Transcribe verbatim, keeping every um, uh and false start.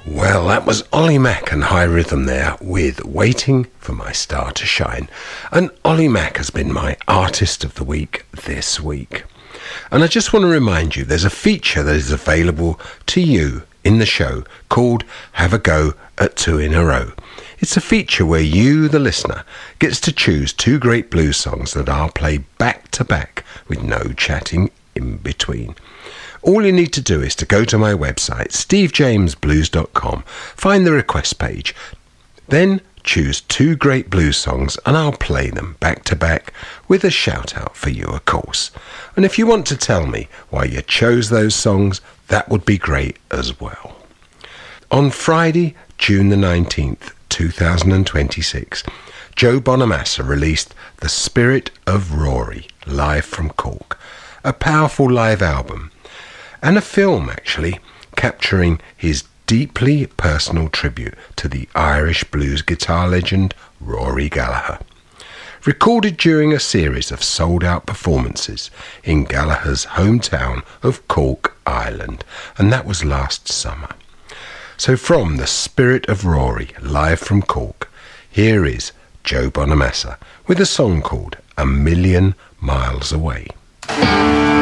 Well, that was Ollie Mack and High Rhythm there with Waiting for My Star to Shine. And Ollie Mack has been my Artist of the Week this week. And I just want to remind you, there's a feature that is available to you in the show called Have a Go at Two in a Row. It's a feature where you, the listener, gets to choose two great blues songs that I'll play back to back with no chatting in between. All you need to do is to go to my website, steve james blues dot com, find the request page, then choose two great blues songs and I'll play them back to back with a shout out for you, of course. And if you want to tell me why you chose those songs, that would be great as well. On Friday, June the nineteenth, two thousand twenty-six, Joe Bonamassa released The Spirit of Rory, live from Cork, a powerful live album, and a film actually capturing his deeply personal tribute to the Irish blues guitar legend Rory Gallagher. Recorded during a series of sold-out performances in Gallagher's hometown of Cork, Ireland, and that was last summer. So from The Spirit of Rory, live from Cork, here is Joe Bonamassa with a song called A Million Miles Away.